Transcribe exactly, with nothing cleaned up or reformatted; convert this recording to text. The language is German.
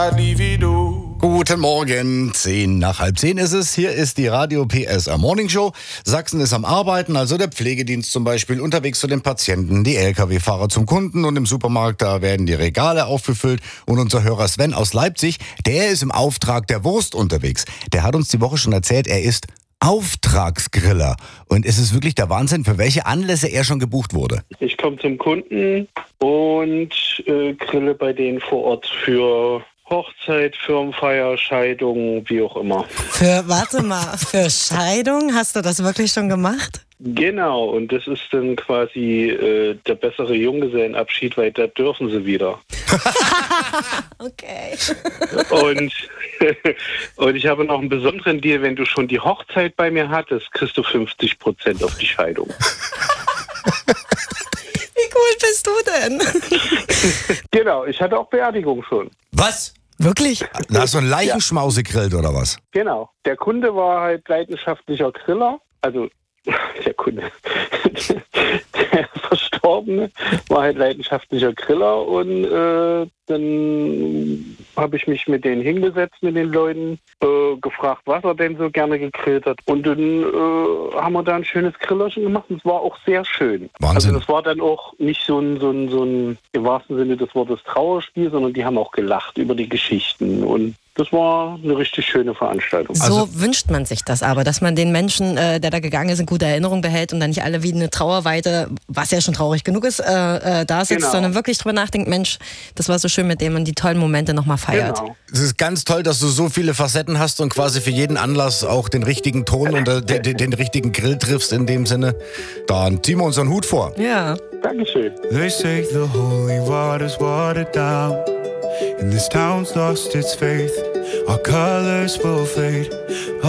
Guten Morgen, zehn nach halb zehn ist es. Hier ist die Radio P S A Morning Show. Sachsen ist am Arbeiten, also der Pflegedienst zum Beispiel, unterwegs zu den Patienten, die L K W-Fahrer zum Kunden und im Supermarkt, da werden die Regale aufgefüllt. Und unser Hörer Sven aus Leipzig, der ist im Auftrag der Wurst unterwegs. Der hat uns die Woche schon erzählt, er ist Auftragsgriller. Und es ist wirklich der Wahnsinn, für welche Anlässe er schon gebucht wurde. Ich komme zum Kunden und äh, grille bei denen vor Ort für Hochzeit, Firmenfeier, Scheidung, wie auch immer. Für, warte mal, für Scheidung hast du das wirklich schon gemacht? Genau, und das ist dann quasi äh, der bessere Junggesellenabschied, weil da dürfen sie wieder. Okay. Und, und ich habe noch einen besonderen Deal, wenn du schon die Hochzeit bei mir hattest, kriegst du fünfzig Prozent auf die Scheidung. Wie cool bist du denn? Genau, ich hatte auch Beerdigung schon. Was? Wirklich? Da hast du einen Leichenschmause gegrillt oder was? Genau, der Kunde war halt leidenschaftlicher Griller, also der Kunde, der Verstorbene war halt leidenschaftlicher Griller und äh, dann habe ich mich mit denen hingesetzt, mit den Leuten, äh, gefragt, was er denn so gerne gegrillt hat. Und dann äh, haben wir da ein schönes Grillerchen gemacht und es war auch sehr schön. Wahnsinn. Also das war dann auch nicht so ein, so ein, so ein, im wahrsten Sinne des Wortes Trauerspiel, sondern die haben auch gelacht über die Geschichten und das war eine richtig schöne Veranstaltung. So Also, wünscht man sich das aber, dass man den Menschen, äh, der da gegangen ist, in guter Erinnerung behält und dann nicht alle wie eine Trauerweite, was ja schon traurig genug ist, äh, äh, da sitzt, Genau. sondern wirklich drüber nachdenkt, Mensch, das war so schön, mit dem man die tollen Momente nochmal feiert. Genau. es ist ganz toll, dass du so viele Facetten hast und quasi für jeden Anlass auch den richtigen Ton und äh, den, den richtigen Grill triffst in dem Sinne. Dann ziehen wir uns einen Hut vor. Ja. Dankeschön. They say the holy water's watered down, and this town's lost its faith. Our colors will fade.